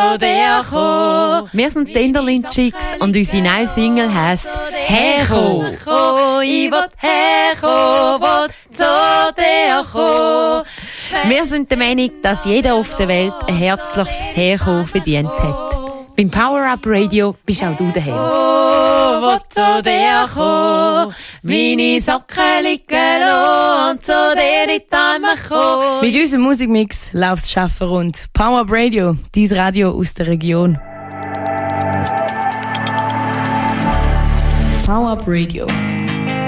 zu dir kommen. Wir sind die Enderlin Chicks und unsere neue Single heisst «Herkommen». Ich will herkommen, will zu dir kommen. Wir sind der Meinung, dass jeder auf der Welt ein herzliches Herkommen verdient hat. Beim Power-Up Radio bist auch du daheim. Will zu dir kommen, meine Socken liegen lassen und zu dir in die Arme kommen. Mit unserem Musikmix läuft es schaffen rund. Power-Up Radio, dein Radio aus der Region. Power-Up Radio.